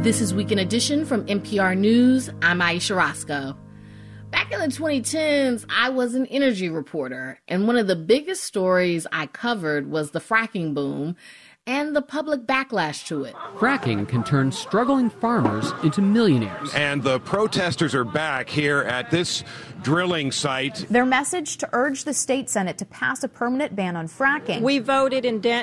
This is Weekend Edition from NPR News. I'm Aisha Roscoe. Back in the 2010s, I was an energy reporter, and one of the biggest stories I covered was the fracking boom and the public backlash to it. Fracking can turn struggling farmers into millionaires. And the protesters are back here at this drilling site. Their message to urge the state Senate to pass a permanent ban on fracking. We voted in